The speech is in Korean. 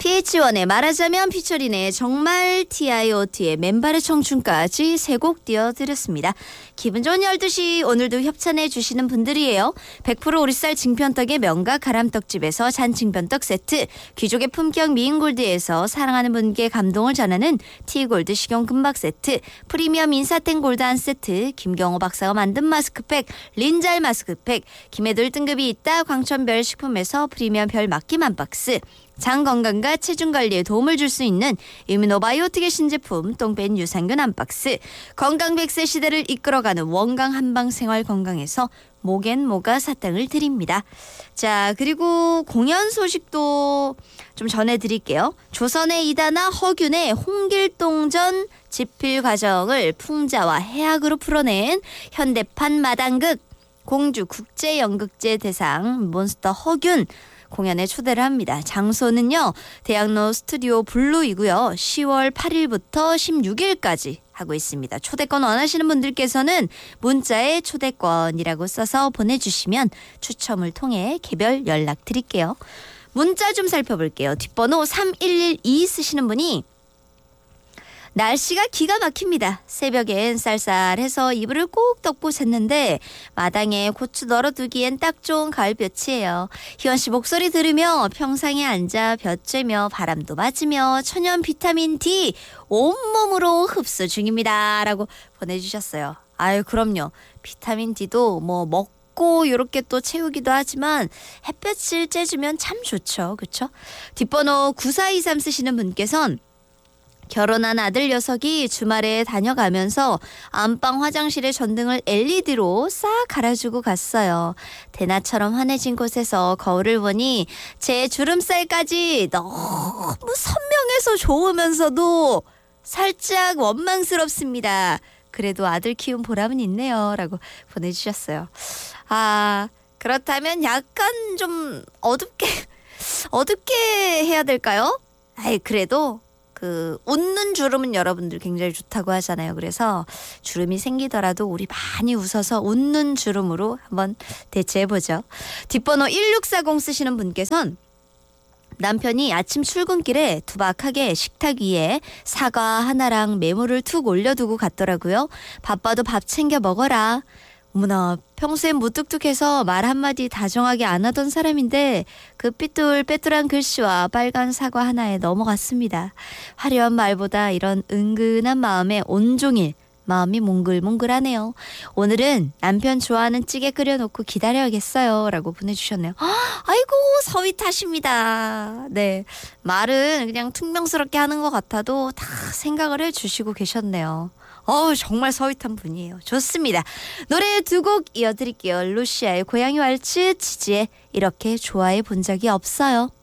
PH1의 말하자면 피처린의 정말 TIOT의 맨발의 청춘까지 세 곡 띄워드렸습니다. 기분 좋은 12시 오늘도 협찬해 주시는 분들이에요. 100% 오리쌀 징편떡의 명가 가람떡집에서 잔징편떡 세트, 귀족의 품격 미인골드에서 사랑하는 분께 감동을 전하는 티골드 식용금박 세트, 프리미엄 인사땡 골드 한 세트, 김경호 박사가 만든 마스크팩 린잘 마스크팩, 김해돌 등급이 있다 광천별 식품에서 프리미엄 별 맡김 한 박스, 장 건강과 체중 관리에 도움을 줄 수 있는 이뮤노바이오틱의 신제품 똥뺀 유산균 한 박스, 건강 100세 시대를 이끌어가는 원강 한방 생활 건강에서 목앤모가 사탕을 드립니다. 자, 그리고 공연 소식도 좀 전해드릴게요. 조선의 이다나 허균의 홍길동전 집필 과정을 풍자와 해악으로 풀어낸 현대판 마당극 공주 국제연극제 대상 몬스터 허균 공연에 초대를 합니다. 장소는요, 대학로 스튜디오 블루이고요. 10월 8일부터 16일까지 하고 있습니다. 초대권 원하시는 분들께서는 문자에 초대권이라고 써서 보내주시면 추첨을 통해 개별 연락 드릴게요. 문자 좀 살펴볼게요. 뒷번호 3112 쓰시는 분이 날씨가 기가 막힙니다. 새벽엔 쌀쌀해서 이불을 꼭 덮고 잤는데 마당에 고추 널어두기엔 딱 좋은 가을볕이에요. 희원 씨 목소리 들으며 평상에 앉아 볕 쬐며 바람도 맞으며 천연 비타민 D 온몸으로 흡수 중입니다. 라고 보내주셨어요. 아유, 그럼요. 비타민 D도 뭐 먹고 이렇게 또 채우기도 하지만 햇볕을 쬐주면 참 좋죠. 그렇죠? 뒷번호 9423 쓰시는 분께서는 결혼한 아들 녀석이 주말에 다녀가면서 안방 화장실의 전등을 LED로 싹 갈아주고 갔어요. 대나처럼 환해진 곳에서 거울을 보니 제 주름살까지 너무 선명해서 좋으면서도 살짝 원망스럽습니다. 그래도 아들 키운 보람은 있네요. 라고 보내주셨어요. 아, 그렇다면 약간 좀 어둡게 해야 될까요? 아이, 그래도 웃는 주름은 여러분들 굉장히 좋다고 하잖아요. 그래서 주름이 생기더라도 우리 많이 웃어서 웃는 주름으로 한번 대체해보죠. 뒷번호 1640 쓰시는 분께서는 남편이 아침 출근길에 투박하게 식탁 위에 사과 하나랑 메모를 툭 올려두고 갔더라고요. 바빠도 밥 챙겨 먹어라. 어머나, 평소엔 무뚝뚝해서 말 한마디 다정하게 안 하던 사람인데 그 삐뚤빼뚤한 글씨와 빨간 사과 하나에 넘어갔습니다. 화려한 말보다 이런 은근한 마음에 온종일 마음이 몽글몽글하네요. 오늘은 남편 좋아하는 찌개 끓여놓고 기다려야겠어요. 라고 보내주셨네요. 아이고, 서윗하십니다. 네, 말은 그냥 퉁명스럽게 하는 것 같아도 다 생각을 해주시고 계셨네요. 정말 서윗한 분이에요. 좋습니다. 노래 두 곡 이어드릴게요. 루시아의 고양이 왈츠, 지지의 이렇게 좋아해 본 적이 없어요.